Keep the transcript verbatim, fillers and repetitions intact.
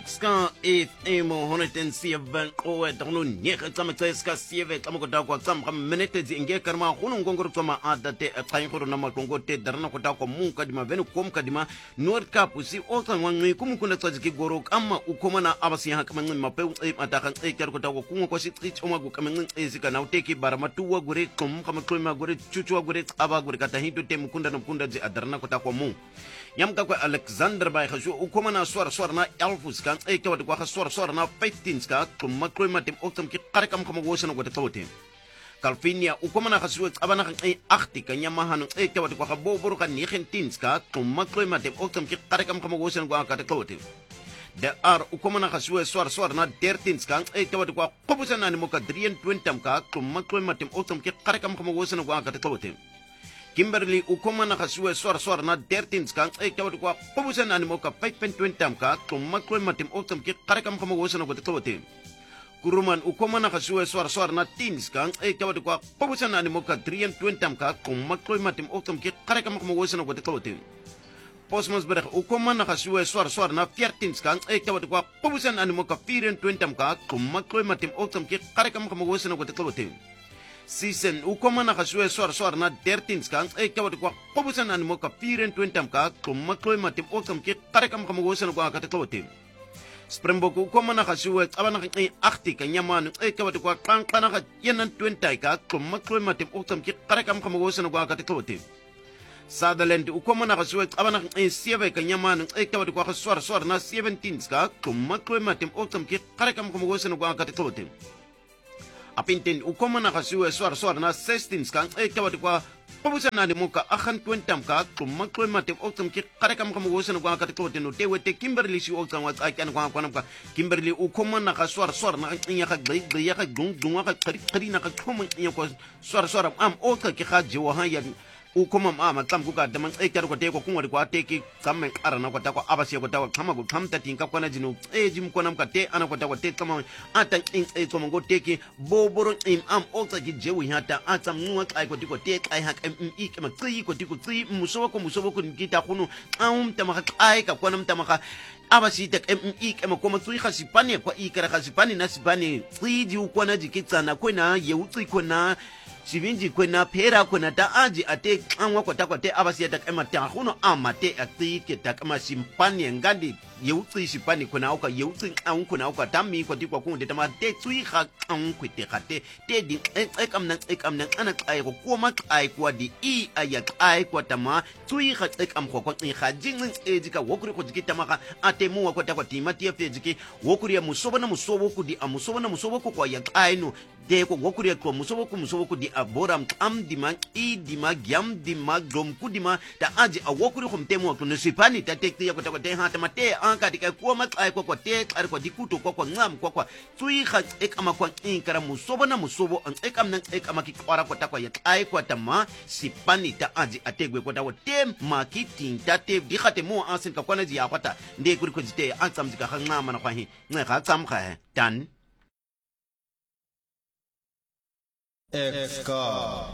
ska if emo honetin sieben oe tonu nyeka tsama tseska sieve tsama kota kwa tsama kam minute zi inge karma hunu ngongoro tsama adate kain khoro na makongo te darana kota kwa munka dima venu kom kadima nord kapusi ota wangi kumu kuna tsajiki goro kama ukoma na abasi ha kama ngin mape e ataka e kyar kota kwa kungo kwa sitri choma gu kama ngin e zika na uteki baramatu wa gure kom kama klima gure chuchu wa gure aba gure kata hindu te mukunda na mukunda zi adarana kota kwa mu yam ka kwa Alexander by khashu ukoma na swar swar na elfus kan e kyawat kwa swar swar na fifteen ska kuma klima te oktam ki qarakam kama gosana kwa tawte Calvinia ukoma na khashu abana kan e akhti kan yamahanu e kyawat kwa boboro kan nineteen ska kuma klima te oktam ki qarakam kama gosana kwa ka tawte de ar ukoma na khashu swar swar na thirteen ska e kyawat kwa qobusana ni moka twenty ka kuma klima te oktam ki qarakam kama gosana kwa ka tawte Kimberly ukoma na khasue swar swar na thirteen ska e kyawat kwa pobusan animo ka five twenty ka kuma kloi matim oktam ki qarakam kama wosana ko tawte Kuruman ukoma na khasue swar swar na ten ska e kyawat kwa pobusan animo ka three twenty ka kuma kloi matim oktam ki qarakam kama wosana ko tawte Posmos berg ukoma na khasue swar swar na fourteen ska e kyawat kwa pobusan animo ka four twenty ka kuma kloi matim oktam ki qarakam kama wosana ko tawte Season ukoma na khasue swar swar na thirteen ska e kyawat kwa pobusan animo ka four twenty ka kuma kloi matim oktam ki qarakam kama wosana kwa ka tawte Springbok ukoma na khasue abana e eighty ka nyaman e kyawat kwa qankana ka twenty ka kuma kloi matim oktam ki qarakam kama wosana kwa ka tawte Sutherland ukoma na khasue abana e seven ka nyaman e kyawat kwa swar swar na seventeen ska kuma kloi matim oktam ki qarakam kama wosana kwa ka tawte Apintin ukoma na khasue swar swar na sixteen ska e kyawat kwa pobusan na muka twenty ka kuma kloi matim oktam ki qarakam kama wosana kwa ka tawte no tewete Kimberly si oktam wa akan kwa kwa ka Kimberly ukoma na khaswar swar na nya ka gri gri ka dung dung ka qari qari na ka khoma nya ko swar swar am okta ki khaji wa ha ya ukoma mama tam ku ka daman e kyar ko te ko kunwa ko te ki kamme arana ko ta ko abasi ko ta ko kama ko kamta tin ka kona jinu e jim ko nam ka te ana ko ta ko te kama atan in e ko ngo te ki boboro im am okta ki jewi hata atam nuwa ai ko ti ko te ai ha em i ke ma tri ko ti ko tri muso ko muso ko ki ta kunu am ta ma ai ka kona ta ma ka abasi ta em i ke ma ko ma tri khasipani ko i kara khasipani na sipani tri ji ko na ji kitsana ko na yewu tri ko na Sivinji kwena pera kwena ta aji ate anwa kwa takwa te abasi ya takema ta huno ama te ati ke takema simpani ngandi yeutsi simpani kwena auka yeutsi anwa kwena auka tami kwa tikwa kunde tama te tsui ha anwa kwete kate te di ekam nang ekam nang anak ay ko kuma ay kwa di i ayak ay kwa tama tsui ha ekam kwa kwa ha jingling ejika wokuri kwa jiki tama ka ate muwa kwa takwa tima tia fe jiki wokuri ya musoba na musoba kudi amusoba na musoba kwa yak ay no de ko wokuri kwa musoba ku musoba kudi aboram am dima i dima gyam dima grom kudima ta aji a wokuri khum temu ko nisipani ta tekti ya ko ta te ha ta mate an ka dika ko ma ai ko ko te ar ko dikuto ko ko ngam ko ko tui kha ek ama ko in kara musobo na musobo an ek am nan ek ama ki kwara ko ta ko ya ai ko ta ma sipani ta aji ategwe ko ta wo te ma ki tin ta te di khate mo asin ka kwana ji ya kwata nde kuri ko jite an sam jika kha ngama na kwa hi ngai kha sam kha dan F K